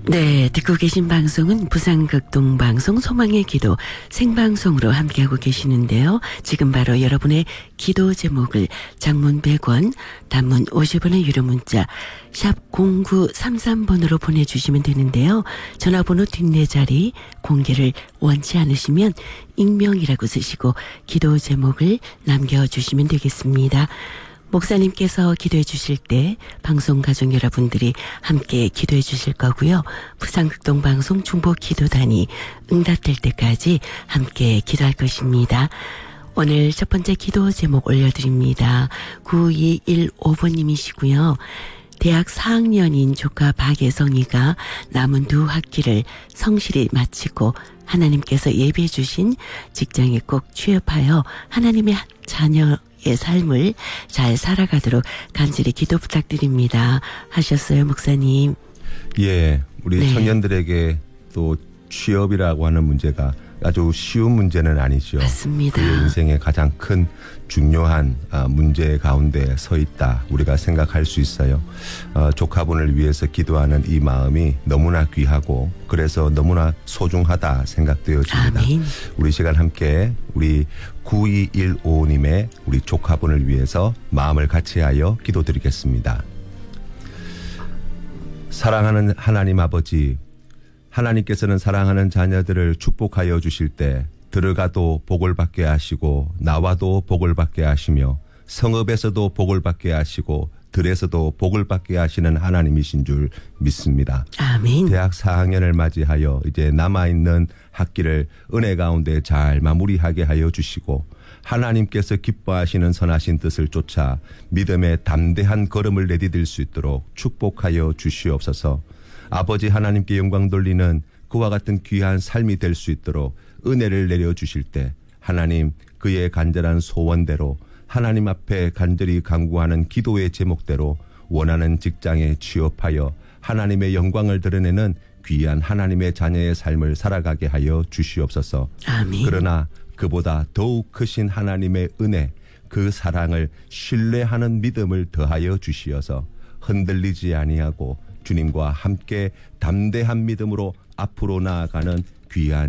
네, 듣고 계신 방송은 부산극동방송 소망의 기도 생방송으로 함께하고 계시는데요. 지금 바로 여러분의 기도 제목을 장문 100원, 단문 50원의 유료 문자 샵 0933번으로 보내주시면 되는데요. 전화번호 뒷내 자리 공개를 원치 않으시면 익명이라고 쓰시고 기도 제목을 남겨주시면 되겠습니다. 목사님께서 기도해 주실 때 방송 가족 여러분들이 함께 기도해 주실 거고요. 부산극동방송 중보기도단이 응답될 때까지 함께 기도할 것입니다. 오늘 첫 번째 기도 제목 올려드립니다. 9215번님이시고요. 대학 4학년인 조카 박예성이가 남은 2학기를 성실히 마치고 하나님께서 예비해 주신 직장에 꼭 취업하여 하나님의 자녀의 삶을 잘 살아가도록 간절히 기도 부탁드립니다. 하셨어요, 목사님. 예, 우리 네. 청년들에게 또 취업이라고 하는 문제가 아주 쉬운 문제는 아니죠. 맞습니다. 그의 인생의 가장 큰 중요한 문제 가운데 서 있다. 우리가 생각할 수 있어요. 조카분을 위해서 기도하는 이 마음이 너무나 귀하고 그래서 너무나 소중하다 생각되어집니다. 아멘. 우리 시간 함께 우리 9215님의 우리 조카분을 위해서 마음을 같이하여 기도드리겠습니다. 사랑하는 하나님 아버지, 하나님께서는 사랑하는 자녀들을 축복하여 주실 때 들어가도 복을 받게 하시고 나와도 복을 받게 하시며 성읍에서도 복을 받게 하시고 들에서도 복을 받게 하시는 하나님이신 줄 믿습니다. 아멘. 대학 4학년을 맞이하여 이제 남아있는 학기를 은혜 가운데 잘 마무리하게 하여 주시고 하나님께서 기뻐하시는 선하신 뜻을 쫓아 믿음의 담대한 걸음을 내디딜 수 있도록 축복하여 주시옵소서. 아버지 하나님께 영광 돌리는 그와 같은 귀한 삶이 될 수 있도록 은혜를 내려주실 때 하나님 그의 간절한 소원대로 하나님 앞에 간절히 간구하는 기도의 제목대로 원하는 직장에 취업하여 하나님의 영광을 드러내는 귀한 하나님의 자녀의 삶을 살아가게 하여 주시옵소서. 아멘. 그러나 그보다 더욱 크신 하나님의 은혜, 그 사랑을 신뢰하는 믿음을 더하여 주시어서 흔들리지 아니하고 주님과 함께 담대한 믿음으로 앞으로 나아가는 귀한